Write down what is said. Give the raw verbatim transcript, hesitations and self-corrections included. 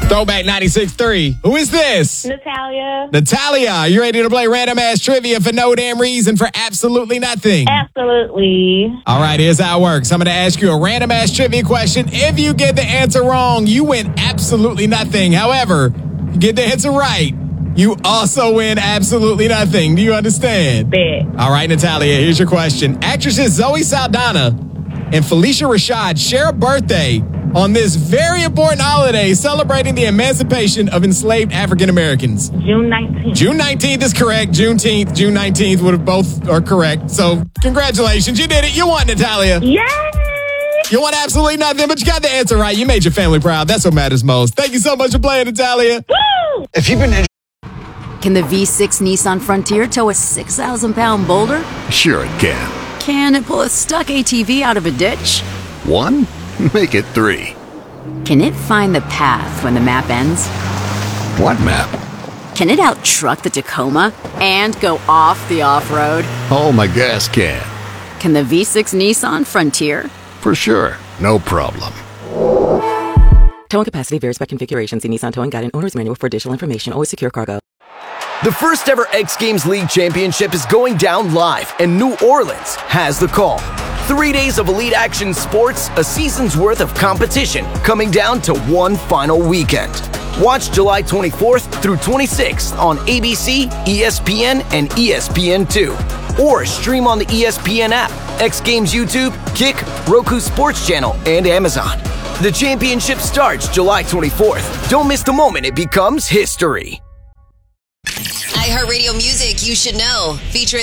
Throwback ninety-six point three. Who is this? Natalia. Natalia, are you ready to play random ass trivia for no damn reason for absolutely nothing? Absolutely. All right, here's how it works. I'm going to ask you a random ass trivia question. If you get the answer wrong, you win absolutely nothing. However, you get the answer right, you also win absolutely nothing. Do you understand? Bet. All right, Natalia, here's your question. Actresses Zoe Saldana and Felicia Rashad share a birthday on this very important holiday celebrating the emancipation of enslaved African Americans. June nineteenth. June nineteenth is correct. Juneteenth, June nineteenth would have both are correct. So congratulations. You did it. You won, Natalia. Yay! You won absolutely nothing, but you got the answer right. You made your family proud. That's what matters most. Thank you so much for playing, Natalia. Woo! If you've been... Can the V six Nissan Frontier tow a six thousand pound boulder? Sure it can. Can it pull a stuck A T V out of a ditch? One? Make it three. Can it find the path when the map ends? What map? Can it out-truck the Tacoma and go off the off-road? Oh, my gas can. Can the V six Nissan Frontier? For sure. No problem. Towing capacity varies by configuration. See Nissan Towing Guide and Owner's Manual for additional information. Always secure cargo. The first ever X Games League Championship is going down live, and New Orleans has the call. Three days of elite action sports, a season's worth of competition, coming down to one final weekend. Watch July twenty-fourth through twenty-sixth on A B C, E S P N, and E S P N two. Or stream on the E S P N app, X Games YouTube, Kick, Roku Sports Channel, and Amazon. The championship starts July twenty-fourth. Don't miss the moment it becomes history. iHeartRadio Music You Should Know, featuring